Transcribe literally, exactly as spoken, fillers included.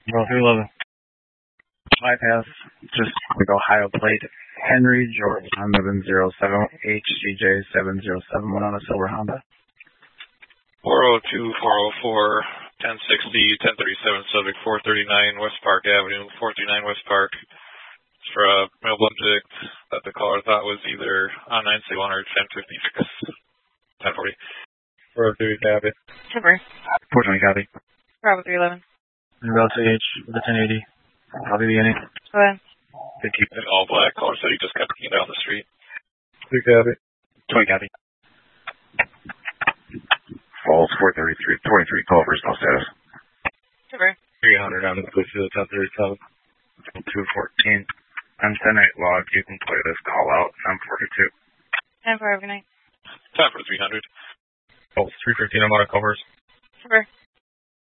Roll three eleven. Bypass, just quick Ohio plate. Henry George seven zero seven H C J seven zero seven one on a silver Honda. four oh two, four oh four, ten sixty, ten thirty-seven Civic, four thirty-nine West Park Avenue, four thirty-nine West Park. It's for a male object that the caller thought was either on nine C one or ten fifty-six. ten forty. four oh three, copy. Temporary. four twenty, copy. Bravo three eleven. Rail C H with a ten eighty. Copy beginning. Go ahead. Good keep. In all black, caller said he just kept looking down the street. three, copy. twenty, copy. Falls four thirty-three, twenty-three, call for no status. Temporary. three hundred on the police field, ten thirty-seven. two fourteen. On ten eight log, you can play this call out. I'm forty-two. ten four, good night. Time for three hundred. Falls three fifteen, I'm on a covers.